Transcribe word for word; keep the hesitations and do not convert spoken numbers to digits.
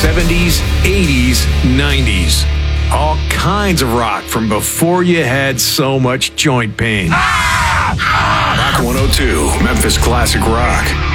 seventies, eighties, nineties. All kinds of rock from before you had so much joint pain. Rock one oh two, Memphis Classic Rock.